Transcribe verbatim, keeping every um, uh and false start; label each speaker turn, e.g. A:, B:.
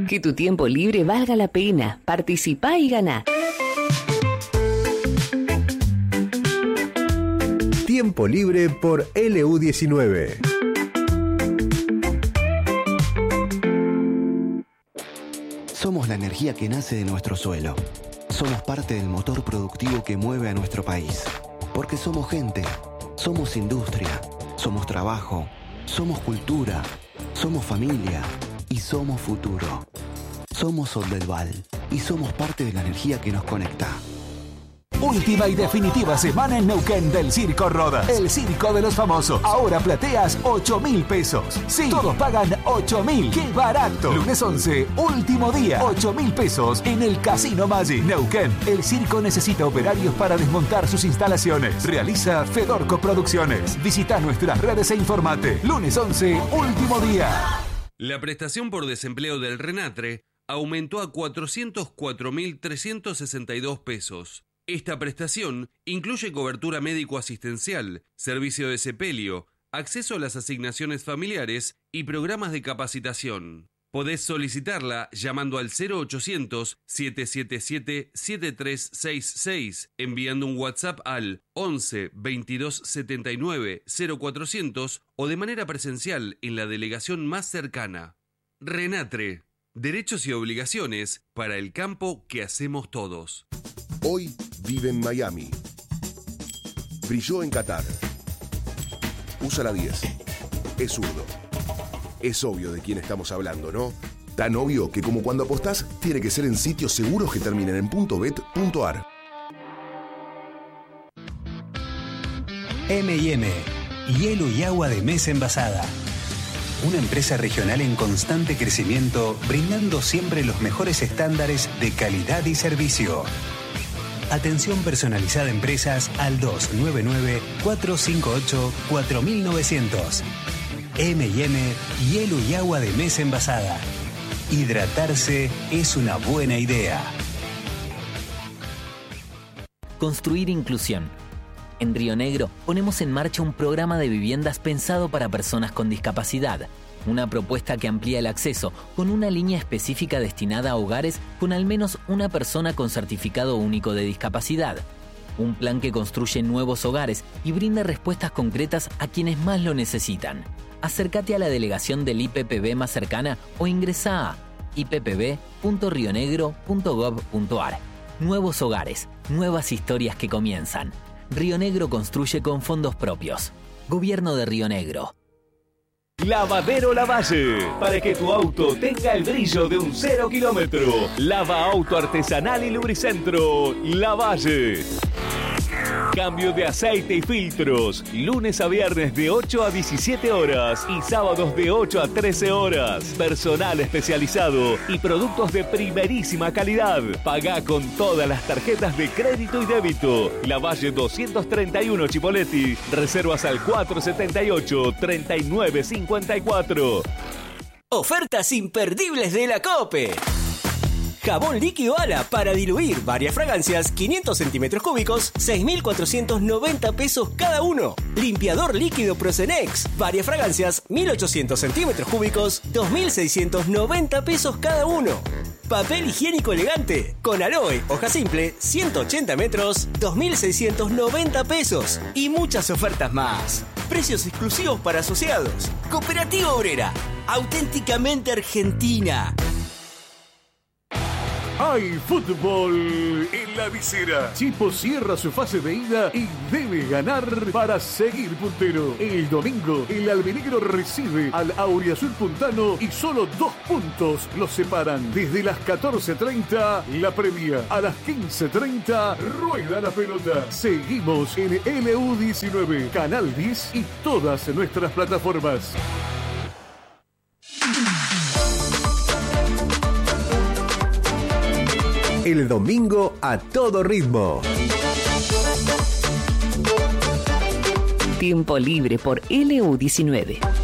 A: Que tu tiempo libre valga la pena. Participá y ganá.
B: Tiempo libre por L U diecinueve.
C: Somos la energía que nace de nuestro suelo. Somos parte del motor productivo que mueve a nuestro país. Porque somos gente, somos industria, somos trabajo, somos cultura, somos familia y somos futuro. Somos Soldelval y somos parte de la energía que nos conecta.
D: Última y definitiva semana en Neuquén del Circo Rodas. El circo de los famosos. Ahora plateas ocho mil pesos. Sí, todos pagan ocho mil. ¡Qué barato! Lunes once, último día. ocho mil pesos en el Casino Magic. Neuquén. El circo necesita operarios para desmontar sus instalaciones. Realiza Fedorco Producciones. Visita nuestras redes e informate. Lunes once, último día.
E: La prestación por desempleo del RENATRE aumentó a cuatrocientos cuatro mil trescientos sesenta y dos pesos. Esta prestación incluye cobertura médico-asistencial, servicio de sepelio, acceso a las asignaciones familiares y programas de capacitación. Podés solicitarla llamando al cero ochocientos, siete siete siete, siete tres seis seis, enviando un WhatsApp al once, veintidós setenta y nueve, cero cuatrocientos o de manera presencial en la delegación más cercana. RENATRE. Derechos y obligaciones para el campo que hacemos todos.
F: Hoy vive en Miami. Brilló en Qatar. Usa la diez. Es zurdo. Es obvio de quién estamos hablando, ¿no? Tan obvio que como cuando apostás, tiene que ser en sitios seguros que terminen en .bet punto ar.
G: eme y eme, hielo y agua de mesa envasada. Una empresa regional en constante crecimiento, brindando siempre los mejores estándares de calidad y servicio. Atención personalizada a empresas al dos nueve nueve, cuatro cinco ocho, cuatro nueve cero cero. eme y eme, hielo y agua de mesa envasada. Hidratarse es una buena idea.
H: Construir inclusión. En Río Negro ponemos en marcha un programa de viviendas pensado para personas con discapacidad. Una propuesta que amplía el acceso con una línea específica destinada a hogares con al menos una persona con certificado único de discapacidad. Un plan que construye nuevos hogares y brinda respuestas concretas a quienes más lo necesitan. Acércate a la delegación del I P P B más cercana o ingresa a i p p b punto rionegro punto gov punto ar. Nuevos hogares, nuevas historias que comienzan. Río Negro construye con fondos propios. Gobierno de Río Negro.
I: Lavadero Lavalle, para que tu auto tenga el brillo de un cero kilómetro. Lava auto artesanal y lubricentro Lavalle. Cambio de aceite y filtros, lunes a viernes de ocho a diecisiete horas y sábados de ocho a trece horas. Personal especializado y productos de primerísima calidad. Pagá con todas las tarjetas de crédito y débito. Lavalle doscientos treinta y uno Chipoleti. Reservas al cuatro setenta y ocho, treinta y nueve cincuenta y cuatro.
J: Ofertas imperdibles de la COPE. Jabón líquido Ala para diluir varias fragancias, quinientos centímetros cúbicos, seis mil cuatrocientos noventa pesos cada uno. Limpiador líquido Procenex, varias fragancias, mil ochocientos centímetros cúbicos, dos mil seiscientos noventa pesos cada uno. Papel higiénico elegante, con aloe, hoja simple, ciento ochenta metros, dos mil seiscientos noventa pesos. Y muchas ofertas más. Precios exclusivos para asociados. Cooperativa Obrera, auténticamente argentina.
K: Hay fútbol en la visera. Chipo cierra su fase de ida y debe ganar para seguir puntero. El domingo, el albinegro recibe al Auriazul Puntano y solo dos puntos los separan. Desde las catorce treinta, la previa. A las quince treinta, rueda la pelota. Seguimos en L U diecinueve, Canal diez y todas nuestras plataformas.
B: El domingo a todo ritmo.
A: Tiempo libre por L U diecinueve.